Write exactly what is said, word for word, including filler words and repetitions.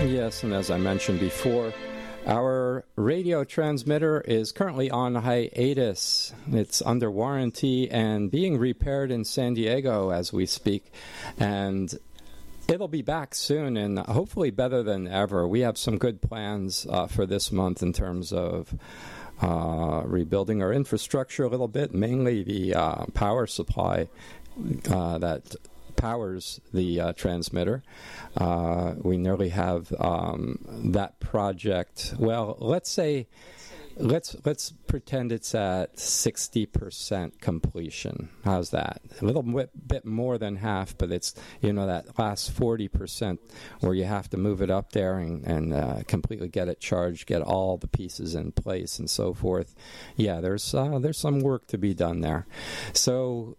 Yes, and as I mentioned before, our radio transmitter is currently on hiatus. It's under warranty and being repaired in San Diego as we speak. And it'll be back soon and hopefully better than ever. We have some good plans uh, for this month in terms of uh, rebuilding our infrastructure a little bit, mainly the uh, power supply uh, that powers the uh, transmitter. Uh, we nearly have um, that project. Well, let's say, let's let's pretend it's at sixty percent completion. How's that? A little bit, bit more than half, but it's, you know, that last forty percent where you have to move it up there and, and uh, completely get it charged, get all the pieces in place and so forth. Yeah, there's uh, there's some work to be done there. So